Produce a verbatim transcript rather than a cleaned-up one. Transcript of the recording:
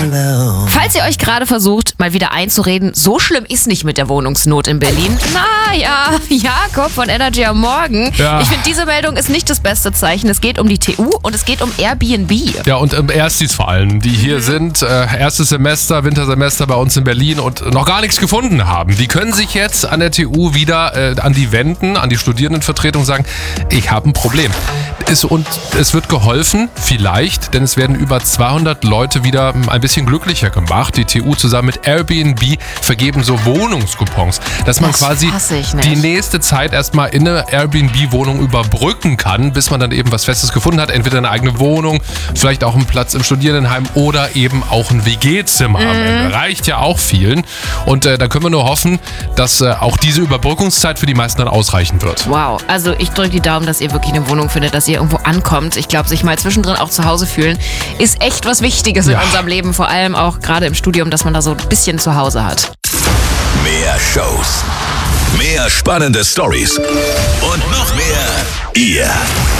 alone. Falls ihr euch gerade versucht, mal wieder einzureden, so schlimm ist nicht mit der Wohnungsnot in Berlin. Naja, Jakob von Energy am Morgen. Ja. Ich finde, diese Meldung ist nicht das beste Zeichen. Es geht um die T U und es geht um Airbnb. Ja, und ähm, Erstis vor allem, die hier Mhm. sind, äh, erstes Semester, Wintersemester bei uns in Berlin und noch gar nichts gefunden haben. Die können sich jetzt an der T U wieder äh, an die wenden, an die Studierendenvertretung sagen, ich habe ein Problem. Ist, und es wird geholfen, vielleicht, denn es werden über zweihundert Leute wieder ein bisschen glücklicher gemacht. Die T U zusammen mit Airbnb vergeben so Wohnungscoupons, dass man Das quasi hasse ich nicht. die nächste Zeit erstmal in eine Airbnb-Wohnung überbrücken kann, bis man dann eben was Festes gefunden hat. Entweder eine eigene Wohnung, vielleicht auch einen Platz im Studierendenheim oder eben auch ein W G-Zimmer. am Ende. Reicht ja auch vielen. Und äh, da können wir nur hoffen, dass äh, auch diese Überbrückungszeit für die meisten dann ausreichen wird. Wow, also ich drücke die Daumen, dass ihr wirklich eine Wohnung findet, dass ihr irgendwo ankommt. Ich glaube, sich mal zwischendrin auch zu Hause fühlen, ist echt was Wichtiges Ja. in unserem Leben. Vor allem auch gerade im Studium, dass man da so ein bisschen zu Hause hat. Mehr Shows. Mehr spannende Stories. Und noch mehr ihr.